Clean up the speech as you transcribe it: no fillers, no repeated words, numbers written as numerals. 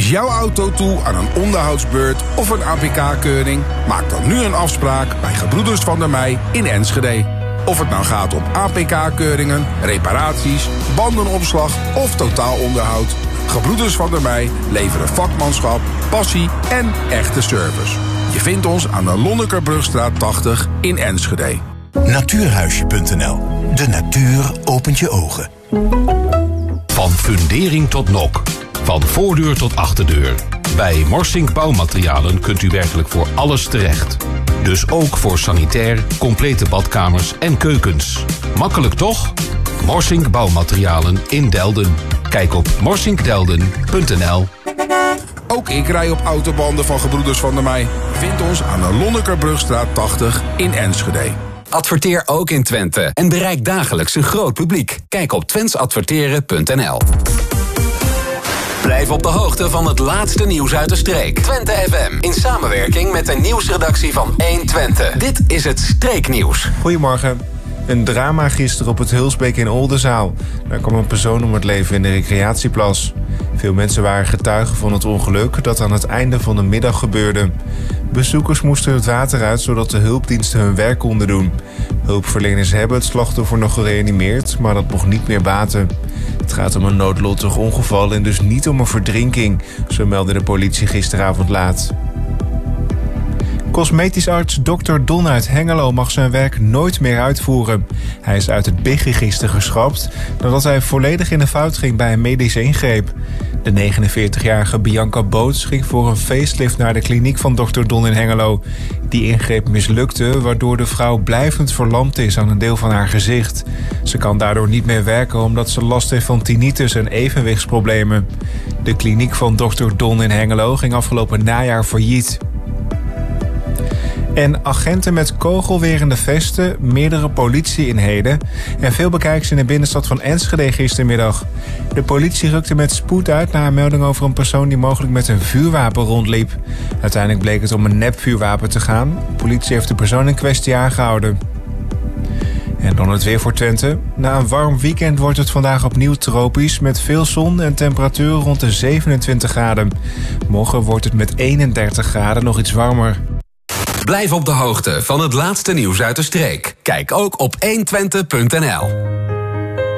Is jouw auto toe aan een onderhoudsbeurt of een APK-keuring? Maak dan nu een afspraak bij Gebroeders van der Meij in Enschede. Of het nou gaat om APK-keuringen, reparaties, bandenopslag of totaalonderhoud. Gebroeders van der Meij leveren vakmanschap, passie en echte service. Je vindt ons aan de Lonnekerbrugstraat 80 in Enschede. Natuurhuisje.nl. De natuur opent je ogen. Van fundering tot nok. Van voordeur tot achterdeur. Bij Morsink Bouwmaterialen kunt u werkelijk voor alles terecht. Dus ook voor sanitair, complete badkamers en keukens. Makkelijk toch? Morsink Bouwmaterialen in Delden. Kijk op morsinkdelden.nl. Ook ik rij op autobanden van Gebroeders van der Meij. Vind ons aan de Lonnekerbrugstraat 80 in Enschede. Adverteer ook in Twente en bereik dagelijks een groot publiek. Kijk op twensadverteren.nl. Blijf op de hoogte van het laatste nieuws uit de streek. Twente FM, in samenwerking met de nieuwsredactie van 120. Dit is het Streeknieuws. Goedemorgen. Een drama gisteren op het Hulsbeek in Oldenzaal. Daar kwam een persoon om het leven in de recreatieplas. Veel mensen waren getuigen van het ongeluk dat aan het einde van de middag gebeurde. Bezoekers moesten het water uit zodat de hulpdiensten hun werk konden doen. Hulpverleners hebben het slachtoffer nog gereanimeerd, maar dat mocht niet meer baten. Het gaat om een noodlottig ongeval en dus niet om een verdrinking, zo meldde de politie gisteravond laat. Cosmetisch arts Dr. Don uit Hengelo mag zijn werk nooit meer uitvoeren. Hij is uit het BIG-register geschrapt nadat hij volledig in de fout ging bij een medische ingreep. De 49-jarige Bianca Boots ging voor een facelift naar de kliniek van Dr. Don in Hengelo. Die ingreep mislukte, waardoor de vrouw blijvend verlamd is aan een deel van haar gezicht. Ze kan daardoor niet meer werken omdat ze last heeft van tinnitus en evenwichtsproblemen. De kliniek van Dr. Don in Hengelo ging afgelopen najaar failliet. En agenten met kogelwerende vesten, meerdere politie-eenheden en veel bekijks in de binnenstad van Enschede gistermiddag. De politie rukte met spoed uit na een melding over een persoon die mogelijk met een vuurwapen rondliep. Uiteindelijk bleek het om een nepvuurwapen te gaan. De politie heeft de persoon in kwestie aangehouden. En dan het weer voor Twente. Na een warm weekend wordt het vandaag opnieuw tropisch met veel zon en temperaturen rond de 27 graden. Morgen wordt het met 31 graden nog iets warmer. Blijf op de hoogte van het laatste nieuws uit de streek. Kijk ook op 120.nl.